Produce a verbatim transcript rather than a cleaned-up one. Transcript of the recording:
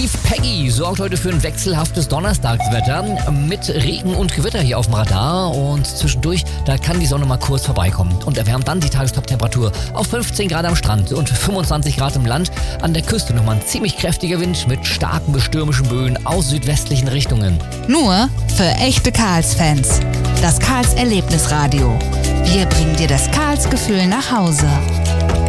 Peggy sorgt heute für ein wechselhaftes Donnerstagswetter mit Regen und Gewitter hier auf dem Radar und zwischendurch, da kann die Sonne mal kurz vorbeikommen und erwärmt dann die Tagestop-Temperatur auf fünfzehn Grad am Strand und fünfundzwanzig Grad im Land. An der Küste nochmal ein ziemlich kräftiger Wind mit starken bis stürmischen Böen aus südwestlichen Richtungen. Nur für echte Karls-Fans. Das Karls Erlebnisradio. Wir bringen dir das Karls-Gefühl nach Hause.